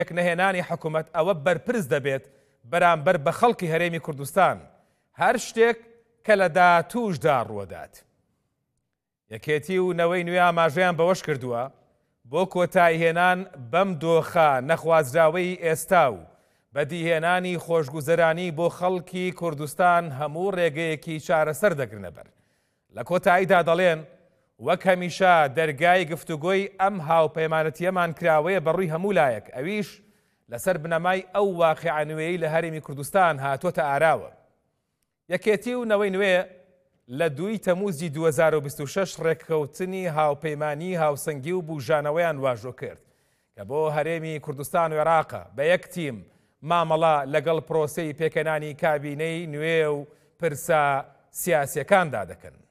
نەهێنانی حکوومەت ئەوە بەرپرس دەبێت بەرامبەر بە خەڵکی هەرێمی کوردستان هەر شتێک کە لە داهاتووشدا ڕوودات. یەکێتی و نەوەی نوێ ئاماژەیان بەوەش کردووە بۆ کۆتایهێنان بەم دۆخە نەخوازراوەی ئێستا و بەدیهێنانی خۆشگوزەرانی بۆ خەڵکی کوردستان هەموو ڕێگەیەکی چارەسەر دەگرنە بەر. لە کۆتاییدا دەڵێن وەک هەمیشە دەرگای گفتوگۆی ئەم هاوپەیمانەتیەمان کراوەیە بەڕووی هەموو لایەک، ئەویش لەسەر بنەمای ئەو واقعە نوێیی لە هەرێمی کوردستان هاتووەتە ئاراوە. یەکێتی و نەوەی نوێ لە 2 تەمووزی 2026 ڕێککەوتنی هاوپەیمانی هاوسەنگی و بوژانەوەیان واژۆ کرد کە بۆ هەرێمی کوردستان و عێراقە بە یەک تیم مامەڵە لەگەڵ پرۆسەی پێکەنانی کابینەی نوێ و پرسە سیاسیەکاندا دەکەن.